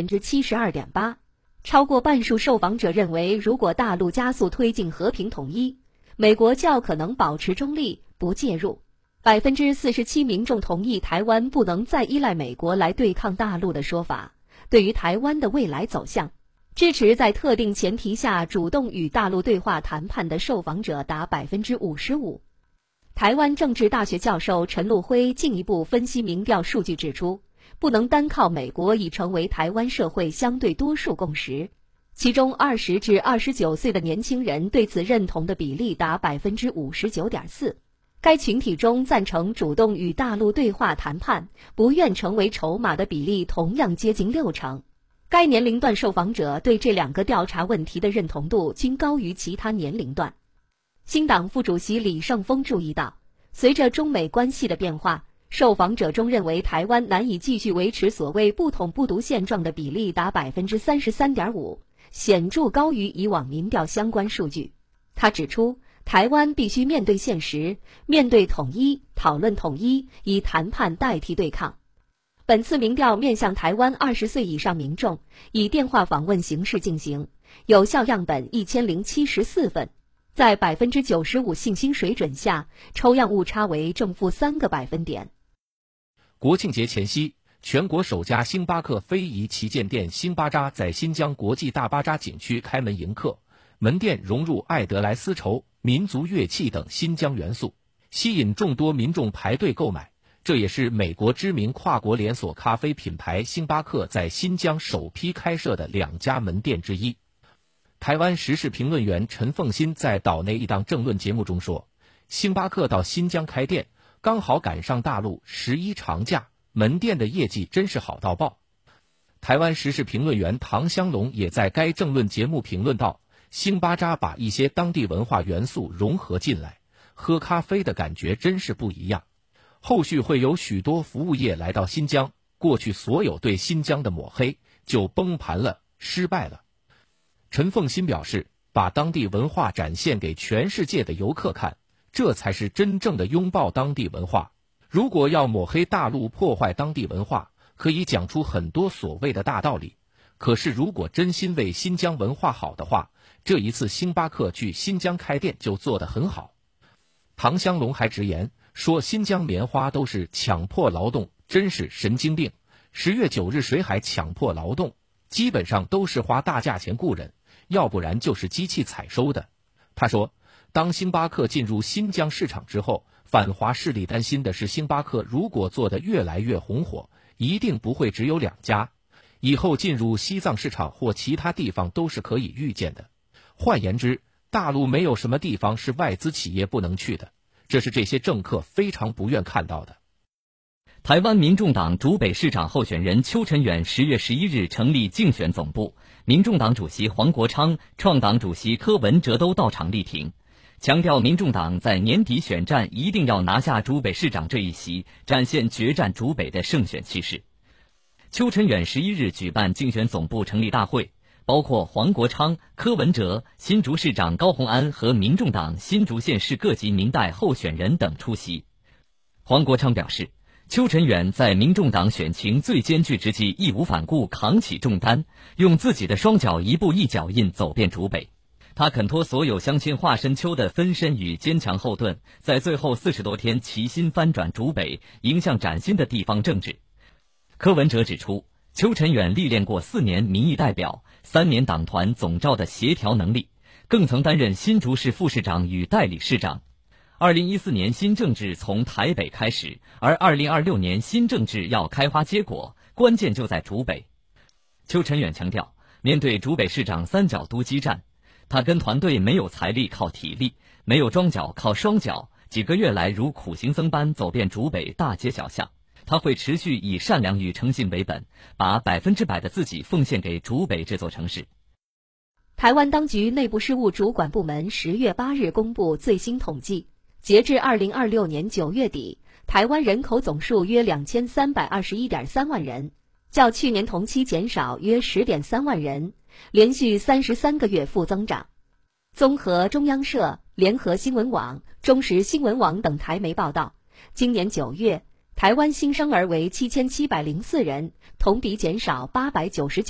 72.8%。超过半数受访者认为，如果大陆加速推进和平统一，美国较可能保持中立，不介入。47%民众同意台湾不能再依赖美国来对抗大陆的说法。对于台湾的未来走向，支持在特定前提下主动与大陆对话谈判的受访者达55%。台湾政治大学教授陈陆辉进一步分析民调数据指出，不能单靠美国已成为台湾社会相对多数共识，其中20至29岁的年轻人对此认同的比例达59.4%。该群体中赞成主动与大陆对话谈判，不愿成为筹码的比例同样接近60%。该年龄段受访者对这两个调查问题的认同度均高于其他年龄段。新党副主席李胜峰注意到，随着中美关系的变化，受访者中认为台湾难以继续维持所谓不统不独现状的比例达33.5%，显著高于以往民调相关数据。他指出，台湾必须面对现实，面对统一，讨论统一，以谈判代替对抗。本次民调面向台湾20岁以上民众，以电话访问形式进行，有效样本1074份。在95%信心水准下，抽样误差为正负3个百分点。 国庆节前夕，全国首家星巴克非遗旗舰店星巴扎在新疆国际大巴扎景区开门迎客，门店融入爱德莱丝绸、民族乐器等新疆元素，吸引众多民众排队购买。这也是美国知名跨国连锁咖啡品牌星巴克在新疆首批开设的2家门店之一。台湾时事评论员陈凤新在岛内一档政论节目中说，星巴克到新疆开店，刚好赶上大陆11长假，门店的业绩真是好到爆。台湾时事评论员唐香龙也在该政论节目评论道，星巴扎把一些当地文化元素融合进来，喝咖啡的感觉真是不一样。后续会有许多服务业来到新疆，过去所有对新疆的抹黑就崩盘了，失败了。陈凤新表示，把当地文化展现给全世界的游客看，这才是真正的拥抱当地文化。如果要抹黑大陆破坏当地文化，可以讲出很多所谓的大道理，可是如果真心为新疆文化好的话，这一次星巴克去新疆开店就做得很好。唐香龙还直言说，新疆棉花都是强迫劳动，真是神经病。10月9日谁还强迫劳动？基本上都是花大价钱雇人，要不然就是机器采收的。他说，当星巴克进入新疆市场之后，反华势力担心的是，星巴克如果做得越来越红火，一定不会只有2家，以后进入西藏市场或其他地方都是可以预见的。换言之，大陆没有什么地方是外资企业不能去的，这是这些政客非常不愿看到的。 台湾民众党竹北市长候选人邱成远10月11日成立竞选总部，民众党主席黄国昌、创党主席柯文哲都到场力挺，强调民众党在年底选战一定要拿下竹北市长这一席，展现决战竹北的胜选气势。邱成远11日举办竞选总部成立大会，包括黄国昌、柯文哲、新竹市长高虹安和民众党新竹县市各级民代候选人等出席。黄国昌表示，邱成远在民众党选情最艰巨之际义无反顾扛起重担，用自己的双脚一步一脚印走遍竹北。他肯托所有乡亲华深秋的分身与坚强后盾，在最后40多天齐心翻转竹北迎向崭新的地方政治。柯文哲指出，邱成远历练过4年民意代表、3年党团总召的协调能力，更曾担任新竹市副市长与代理市长。2014年新政治从台北开始，而2026年新政治要开花结果，关键就在竹北。邱成远强调，面对竹北市长3角都激战，他跟团队没有财力靠体力，没有庄脚靠双脚，几个月来如苦行僧般走遍竹北大街小巷。他会持续以善良与诚信为本，把100%的自己奉献给竹北这座城市。 台湾当局内部事务主管部门10月8日公布最新统计，截至2026年9月底，台湾人口总数约2321.3万人，较去年同期减少约10.3万人，连续33个月负增长。综合中央社、联合新闻网、中时新闻网等台媒报道，今年9月，台湾新生儿为7704人，同比减少899